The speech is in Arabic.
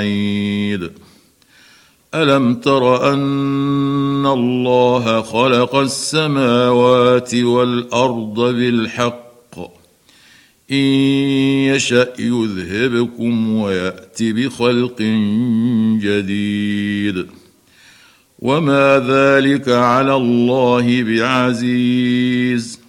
ألم تر أن الله خلق السماوات والأرض بالحق إن يشأ يذهبكم ويأت بخلق جديد وما ذلك على الله بعزيز